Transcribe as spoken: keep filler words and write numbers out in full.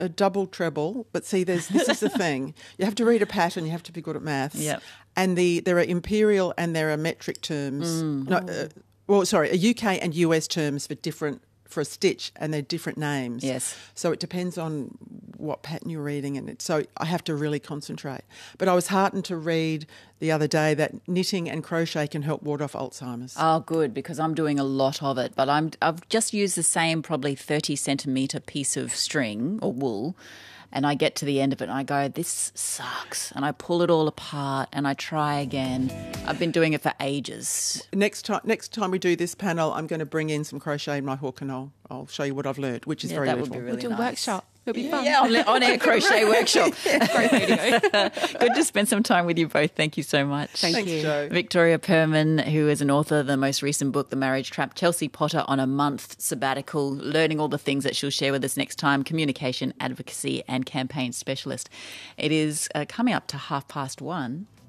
a double treble, but see, there's this is the thing. You have to read a pattern. You have to be good at maths. Yep. And the there are imperial and there are metric terms. Mm. No, uh, well, sorry, a U K and U S terms for different for a stitch, and they're different names. Yes. So it depends on what pattern you're reading, and it, so I have to really concentrate. But I was heartened to read the other day that knitting and crochet can help ward off Alzheimer's. Oh, good, because I'm doing a lot of it. But I'm, I've just used the same probably thirty centimetre piece of string or wool, and I get to the end of it and I go, this sucks. And I pull it all apart and I try again. I've been doing it for ages. Next time, next time we do this panel, I'm going to bring in some crochet in my hook, and I'll I'll show you what I've learned, which is Yeah, very that little. would be really We'll do a nice. workshop. It'll be fun. Yeah, on, on air crochet workshop. Great radio. Good to spend some time with you both. Thank you so much. Thank Thanks, you. Jo. Victoria Perman, who is an author of the most recent book, The Marriage Trap. Chelsea Potter on a month sabbatical, learning all the things that she'll share with us next time, communication, advocacy and campaign specialist. It is uh, coming up to half past one.